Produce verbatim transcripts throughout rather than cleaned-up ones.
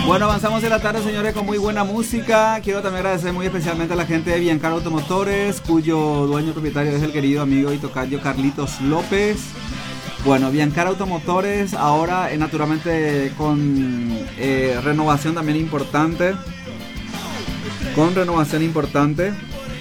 Bueno, avanzamos en la tarde, señores, con muy buena música. Quiero también agradecer muy especialmente a la gente de Biancar Automotores, cuyo dueño y propietario es el querido amigo y tocayo Carlitos López. Bueno, Biancar Automotores ahora eh, naturalmente con eh, renovación también importante. Con renovación importante.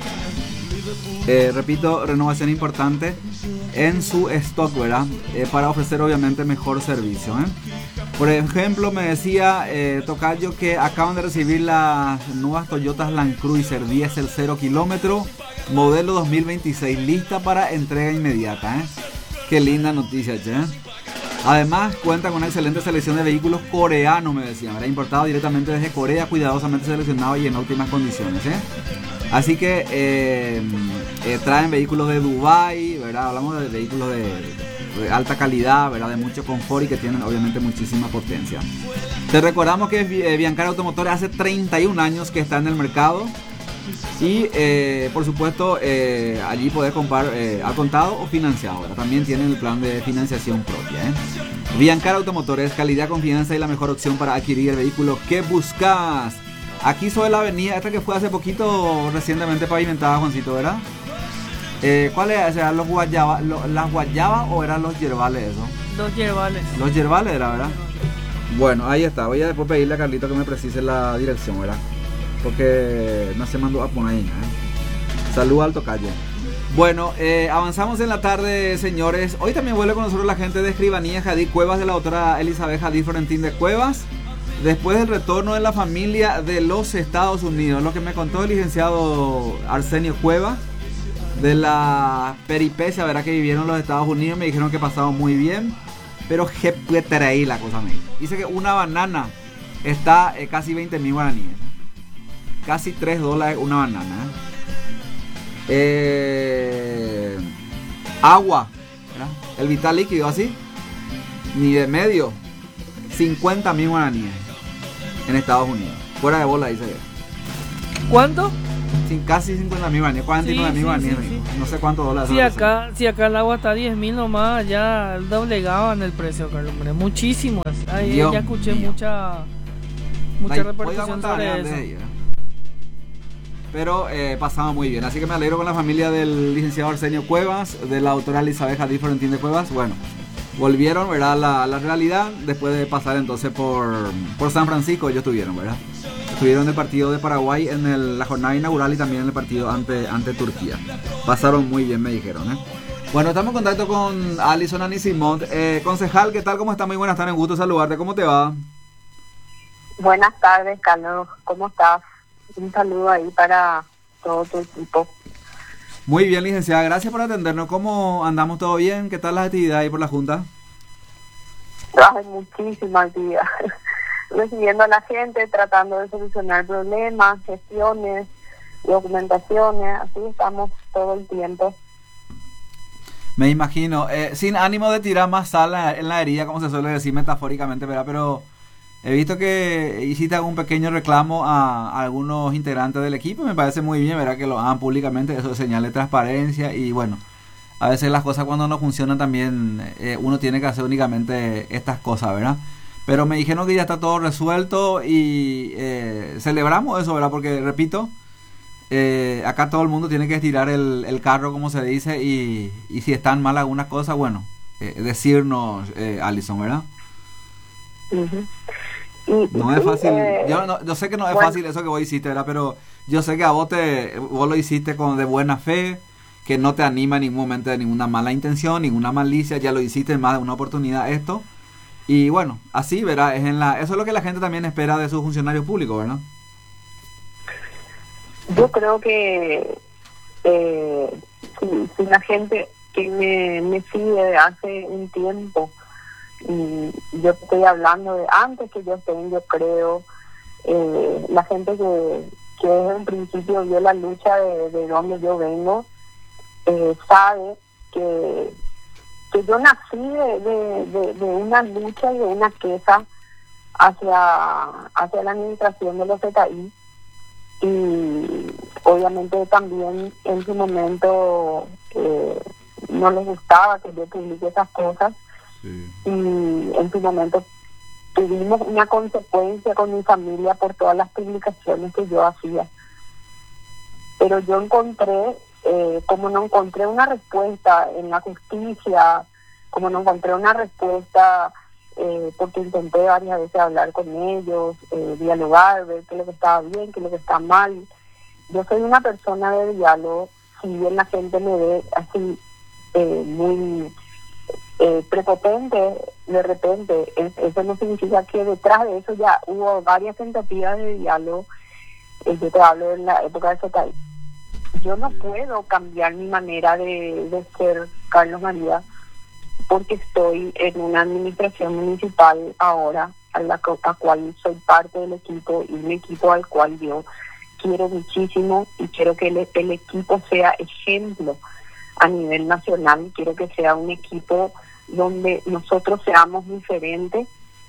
Eh, repito, renovación importante en su stock, ¿verdad? Eh, para ofrecer obviamente mejor servicio, ¿eh? Por ejemplo, me decía eh, tocayo que acaban de recibir las nuevas Toyota Land Cruiser Diesel cero kilómetro, modelo dos mil veintiséis, lista para entrega inmediata, ¿eh? Qué linda noticia, che. Además, cuenta con una excelente selección de vehículos coreanos, me decían, ¿verdad? Importado directamente desde Corea, cuidadosamente seleccionado y en óptimas condiciones, ¿eh? Así que eh, eh, traen vehículos de Dubai, ¿verdad? Hablamos de vehículos de, de alta calidad, ¿verdad? De mucho confort y que tienen obviamente muchísima potencia. Te recordamos que eh, Biancar Automotores hace treinta y un años que está en el mercado. Y eh, por supuesto eh, allí podés comprar eh, al contado o financiado, ¿verdad? También tienen el plan de financiación propia, ¿eh? Biancar Automotores, calidad, confianza y la mejor opción para adquirir el vehículo que buscas. Aquí sobre la avenida, esta que fue hace poquito recientemente pavimentada, Juancito, ¿verdad? Eh, ¿Cuál era? ¿Eran los guayaba, lo, las guayabas o eran los yerbales eso? Los yerbales. Los yerbales era, ¿verdad? Bueno, ahí está. Voy a después pedirle a Carlito que me precise la dirección, ¿verdad? Porque no se mandó a poner ahí, ¿eh? Salud al tocayo. Bueno, eh, avanzamos en la tarde, señores. Hoy también vuelve con nosotros la gente de Escribanía Jadí Cuevas, de la doctora Elizabeth Jadí Florentín de Cuevas, después del retorno de la familia de los Estados Unidos. Lo que me contó el licenciado Arsenio Cuevas de la peripecia, ¿verdad? Que vivieron en los Estados Unidos. Me dijeron que pasaron muy bien, pero que puede ahí la cosa, me dice que una banana está eh, casi veinte mil guaraníes. Casi tres dólares una banana. Eh, agua, ¿verdad? El vital líquido así, ni de medio, cincuenta mil guaraníes en Estados Unidos. Fuera de bola, dice. ¿Cuánto? Sin, casi cincuenta mil guaraníes, cuarenta y nueve mil guaraníes. Sí, sí, sí. No sé cuántos dólares. Si acá, si acá el agua está a diez mil nomás, ya doblegaban el precio, Carlos. Muchísimo. Ahí ya escuché mío. mucha, mucha repercusión sobre eso. Ella. Pero eh, pasaba muy bien, así que me alegro con la familia del licenciado Arsenio Cuevas, de la doctora Elizabeth Jadí Florentín de Cuevas. Bueno, volvieron, ¿verdad? La, la realidad después de pasar entonces por, por San Francisco. Ellos estuvieron, ¿verdad? Estuvieron en el partido de Paraguay en el, la jornada inaugural y también en el partido ante, ante Turquía. Pasaron muy bien, me dijeron, ¿eh? Bueno, estamos en contacto con Alison Anisimont. Eh, concejal, ¿qué tal? ¿Cómo está? Muy buenas tardes, un gusto saludarte. ¿Cómo te va? Buenas tardes, Carlos. ¿Cómo estás? Un saludo ahí para todo tu equipo. Muy bien, licenciada. Gracias por atendernos. ¿Cómo andamos? ¿Todo bien? ¿Qué tal las actividades ahí por la Junta? Hay muchísimas actividades. Recibiendo a la gente, tratando de solucionar problemas, gestiones, documentaciones. Así estamos todo el tiempo. Me imagino. Eh, sin ánimo de tirar más sal en la herida, como se suele decir metafóricamente, ¿verdad? Pero he visto que hiciste algún pequeño reclamo a, a algunos integrantes del equipo. Me parece muy bien, ¿verdad? Que lo hagan públicamente. Eso es señal de transparencia. Y bueno, a veces las cosas cuando no funcionan también eh, uno tiene que hacer únicamente estas cosas, ¿verdad? Pero me dijeron que ya está todo resuelto y eh, celebramos eso, ¿verdad? Porque, repito, eh, acá todo el mundo tiene que estirar el, el carro, como se dice. Y, y si están mal algunas cosas, bueno, eh, decirnos, eh, Alison, ¿verdad? Uh-huh. No es fácil, yo, no, yo sé que no es bueno. fácil eso que vos hiciste, ¿verdad? Pero yo sé que a vos te vos lo hiciste con de buena fe, que no te anima en ningún momento de ninguna mala intención, ninguna malicia, ya lo hiciste en más de una oportunidad esto. Y bueno, así, ¿verdad? Es en la, eso es lo que la gente también espera de sus funcionarios públicos, ¿verdad? Yo creo que eh, si, si la gente que me, me sigue hace un tiempo, y yo estoy hablando de antes que yo estén, yo creo, eh, la gente que, que desde un principio vio la lucha de, de donde yo vengo, eh, sabe que, que yo nací de, de, de, de una lucha y de una queja hacia, hacia la administración de los Z I, y obviamente también en su momento eh, no les gustaba que yo publique esas cosas. Sí. Y en su momento tuvimos una consecuencia con mi familia por todas las publicaciones que yo hacía. Pero yo encontré, eh, como no encontré una respuesta en la justicia, como no encontré una respuesta, eh, porque intenté varias veces hablar con ellos, eh, dialogar, ver qué es lo que estaba bien, qué es lo que está mal. Yo soy una persona de diálogo, si bien la gente me ve así eh, muy eh, prepotente, de repente, es, eso no significa que detrás de eso ya hubo varias tentativas de diálogo. Eh, yo te hablo en la época de Sotay. Yo no puedo cambiar mi manera de, de ser Carlos María, porque estoy en una administración municipal ahora, a la a cual soy parte del equipo, y un equipo al cual yo quiero muchísimo, y quiero que el, el equipo sea ejemplo a nivel nacional. Quiero que sea un equipo donde nosotros seamos diferentes,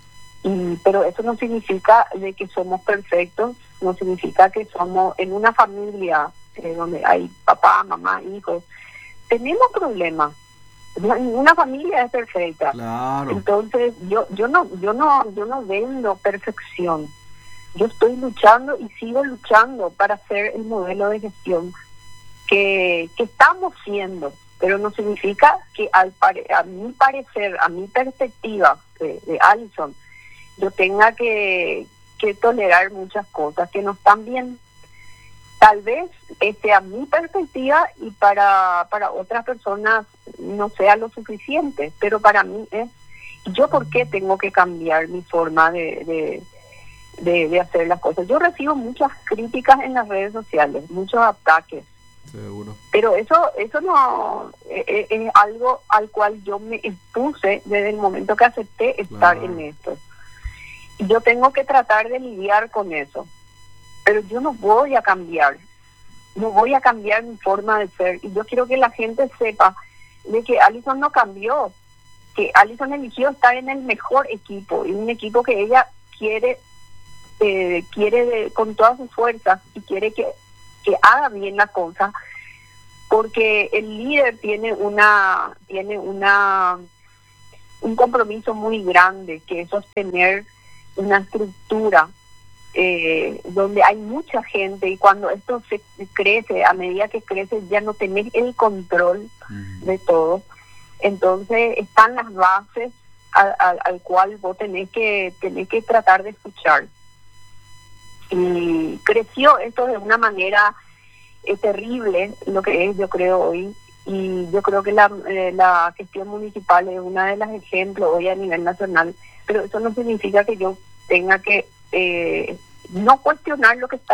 y, pero eso no significa de que somos perfectos, no significa que somos en una familia eh, donde hay papá, mamá, hijos. Tenemos problemas. Ninguna familia es perfecta. Claro. Entonces yo yo no yo no yo no vendo perfección. Yo estoy luchando y sigo luchando para ser el modelo de gestión que, que estamos siendo, pero no significa que al pare, a mi parecer, a mi perspectiva de, de Alison, yo tenga que, que tolerar muchas cosas que no están bien. Tal vez sea mi perspectiva y para, para otras personas no sea lo suficiente, pero para mí es. ¿Yo por qué tengo que cambiar mi forma de, de, de, de hacer las cosas? Yo recibo muchas críticas en las redes sociales, muchos ataques. Seguro. Pero eso eso no es, es algo al cual yo me expuse desde el momento que acepté estar Claro. en esto. Y yo tengo que tratar de lidiar con eso. Pero yo no voy a cambiar, no voy a cambiar mi forma de ser. Y yo quiero que la gente sepa de que Alison no cambió, que Alison eligió estar en el mejor equipo, y un equipo que ella quiere eh, quiere de, con todas sus fuerzas, y quiere que, que haga bien la cosa, porque el líder tiene una tiene una un compromiso muy grande, que es sostener una estructura Eh, donde hay mucha gente, y cuando esto se crece, a medida que crece ya no tenés el control uh-huh. de todo. Entonces están las bases al, al, al cual vos tenés que tenés que tratar de escuchar. Y creció esto de una manera eh, terrible, lo que es, yo creo, hoy. Y yo creo que la, eh, la gestión municipal es una de las ejemplos hoy a nivel nacional, pero eso no significa que yo tenga que Eh, no cuestionar lo que está